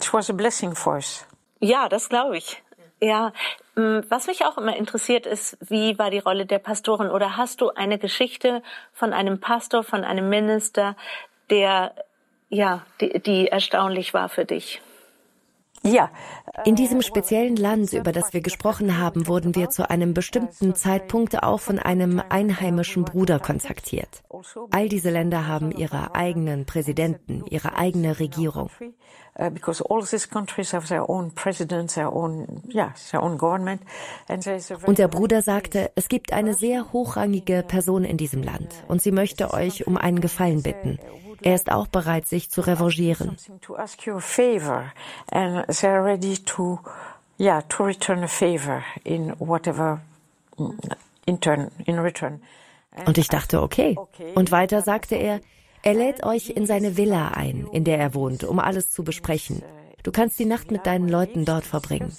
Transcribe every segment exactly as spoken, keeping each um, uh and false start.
it was a blessing for us. Ja, das glaube ich. Ja, was mich auch immer interessiert ist, wie war die Rolle der Pastoren? Oder hast du eine Geschichte von einem Pastor, von einem Minister, der, ja, die, die erstaunlich war für dich? Ja, in diesem speziellen Land, über das wir gesprochen haben, wurden wir zu einem bestimmten Zeitpunkt auch von einem einheimischen Bruder kontaktiert. All diese Länder haben ihre eigenen Präsidenten, ihre eigene Regierung. Und der Bruder sagte, es gibt eine sehr hochrangige Person in diesem Land und sie möchte euch um einen Gefallen bitten. Er ist auch bereit, sich zu revanchieren. Und ich dachte, okay. Und weiter sagte er, er lädt euch in seine Villa ein, in der er wohnt, um alles zu besprechen. Du kannst die Nacht mit deinen Leuten dort verbringen.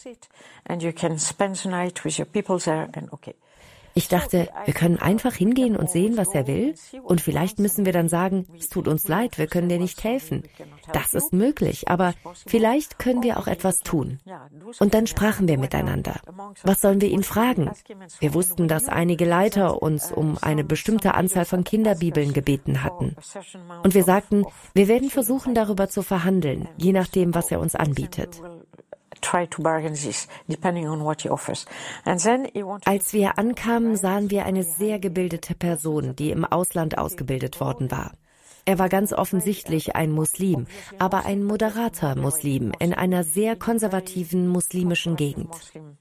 Ich dachte, wir können einfach hingehen und sehen, was er will. Und vielleicht müssen wir dann sagen, es tut uns leid, wir können dir nicht helfen. Das ist möglich, aber vielleicht können wir auch etwas tun. Und dann sprachen wir miteinander. Was sollen wir ihn fragen? Wir wussten, dass einige Leiter uns um eine bestimmte Anzahl von Kinderbibeln gebeten hatten. Und wir sagten, wir werden versuchen, darüber zu verhandeln, je nachdem, was er uns anbietet. Als wir ankamen, sahen wir eine sehr gebildete Person, die im Ausland ausgebildet worden war. Er war ganz offensichtlich ein Muslim, aber ein moderater Muslim in einer sehr konservativen muslimischen Gegend.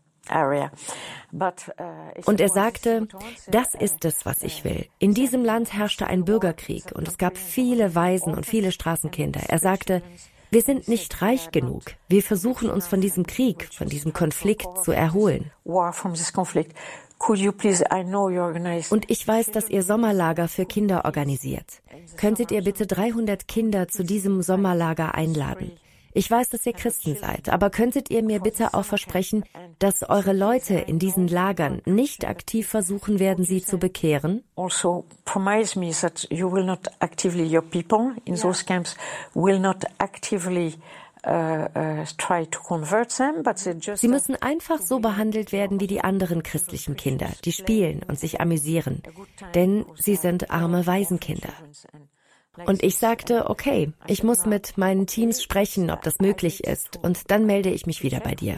Und er sagte, das ist es, was ich will. In diesem Land herrschte ein Bürgerkrieg und es gab viele Waisen und viele Straßenkinder. Er sagte, wir sind nicht reich genug. Wir versuchen uns von diesem Krieg, von diesem Konflikt zu erholen. Und ich weiß, dass ihr Sommerlager für Kinder organisiert. Könntet ihr bitte dreihundert Kinder zu diesem Sommerlager einladen? Ich weiß, dass ihr Christen seid, aber könntet ihr mir bitte auch versprechen, dass eure Leute in diesen Lagern nicht aktiv versuchen werden, sie zu bekehren? Also promise me that you will not actively, your people in those camps will not actively uh, uh, try to convert them, but they just. Sie müssen einfach so behandelt werden wie die anderen christlichen Kinder, die spielen und sich amüsieren, denn sie sind arme Waisenkinder. Und ich sagte, okay, ich muss mit meinen Teams sprechen, ob das möglich ist, und dann melde ich mich wieder bei dir.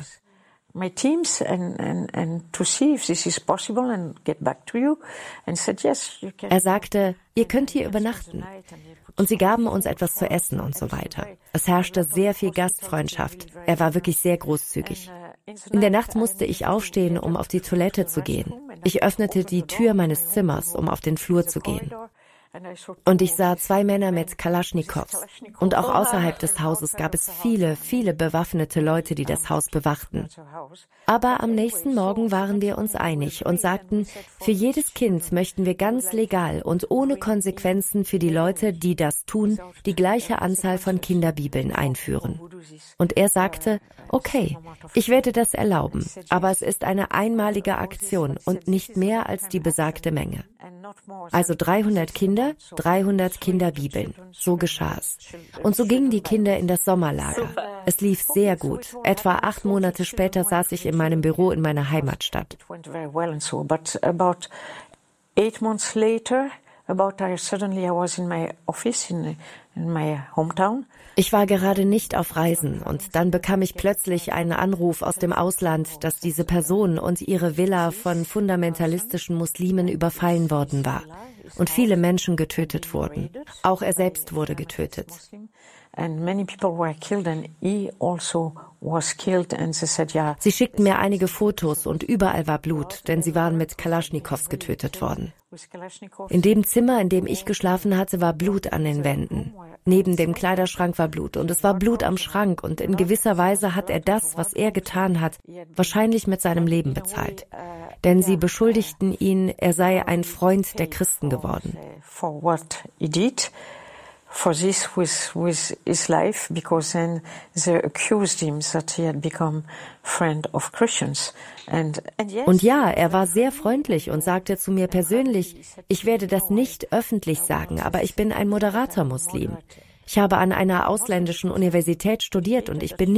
Er sagte, ihr könnt hier übernachten. Und sie gaben uns etwas zu essen und so weiter. Es herrschte sehr viel Gastfreundschaft. Er war wirklich sehr großzügig. In der Nacht musste ich aufstehen, um auf die Toilette zu gehen. Ich öffnete die Tür meines Zimmers, um auf den Flur zu gehen. Und ich sah zwei Männer mit Kalaschnikows. Und auch außerhalb des Hauses gab es viele, viele bewaffnete Leute, die das Haus bewachten. Aber am nächsten Morgen waren wir uns einig und sagten, für jedes Kind möchten wir ganz legal und ohne Konsequenzen für die Leute, die das tun, die gleiche Anzahl von Kinderbibeln einführen. Und er sagte, okay, ich werde das erlauben, aber es ist eine einmalige Aktion und nicht mehr als die besagte Menge. Also dreihundert Kinder, dreihundert Kinderbibeln. So geschah es. Und so gingen die Kinder in das Sommerlager. Es lief sehr gut. Etwa acht Monate später saß ich in meinem Büro in meiner Heimatstadt. Ich war gerade nicht auf Reisen und dann bekam ich plötzlich einen Anruf aus dem Ausland, dass diese Person und ihre Villa von fundamentalistischen Muslimen überfallen worden war und viele Menschen getötet wurden. Auch er selbst wurde getötet. Sie schickten mir einige Fotos und überall war Blut, denn sie waren mit Kalaschnikows getötet worden. In dem Zimmer, in dem ich geschlafen hatte, war Blut an den Wänden. Neben dem Kleiderschrank war Blut und es war Blut am Schrank und in gewisser Weise hat er das, was er getan hat, wahrscheinlich mit seinem Leben bezahlt. Denn sie beschuldigten ihn, er sei ein Freund der Christen geworden. For this with with his life, because then they accused him that he had become friend of Christians. And, and yes, und ja, er war sehr freundlich und sagte zu mir persönlich, ich werde das nicht öffentlich sagen, aber ich bin ein moderater Muslim. Ich habe an einer ausländischen Universität studiert und ich bin